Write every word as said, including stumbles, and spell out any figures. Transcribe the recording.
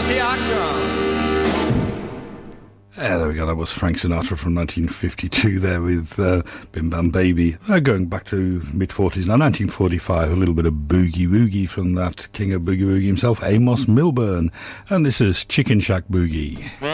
Yeah, there we go. That was Frank Sinatra from nineteen fifty-two there with uh, Bim Bam Baby. Uh, going back to mid-forties now, nineteen forty-five, a little bit of boogie woogie from that king of boogie woogie himself, Amos Milburn. And this is Chicken Shack Boogie.